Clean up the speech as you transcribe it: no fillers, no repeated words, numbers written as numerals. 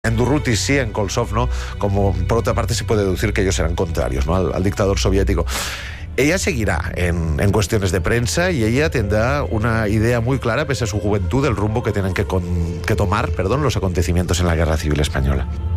En Durruti sí, en Kolsov no, como por otra parte se puede deducir que ellos eran contrarios, ¿no?, al dictador soviético. Ella seguirá en cuestiones de prensa y ella tendrá una idea muy clara, pese a su juventud, del rumbo que tienen que tomar los acontecimientos en la Guerra Civil Española.